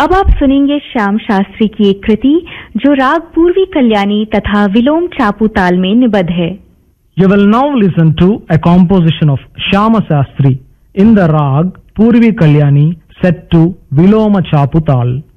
अब आप सुनेंगे श्याम शास्त्री की एक कृति जो राग पूर्वी कल्याणी तथा विलोम चापू ताल में निबद्ध है। You will now listen to a composition of Shyama Shastri in the rag Purvi Kalyani set to Viloma Chapu Tal.